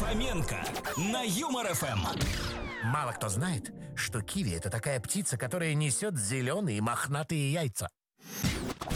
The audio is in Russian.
Фоменко на Юмор ФМ. Мало кто знает, что киви — это такая птица, которая несет зеленые мохнатые яйца.